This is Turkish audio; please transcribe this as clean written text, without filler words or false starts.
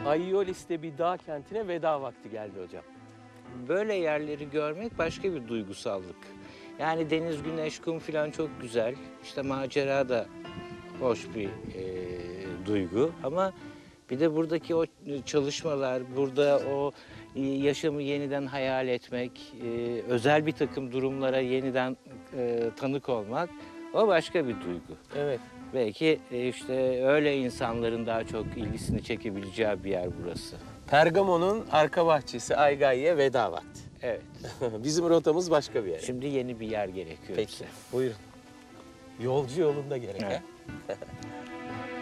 Aiolis'te bir dağ kentine veda vakti geldi hocam. Böyle yerleri görmek başka bir duygusallık. Yani deniz, güneş, kum falan çok güzel. İşte macera da hoş bir duygu. Ama bir de buradaki o çalışmalar, burada o yaşamı yeniden hayal etmek, özel bir takım durumlara yeniden tanık olmak, o başka bir duygu. Evet. Belki işte öyle insanların daha çok ilgisini çekebileceği bir yer burası. Pergamon'un arka bahçesi Aygayi'ye veda vakti. Evet. Bizim rotamız başka bir yere. Şimdi yeni bir yer gerekiyor Peki, bize. buyurun. Yolcu yolunda gerek Evet. ha?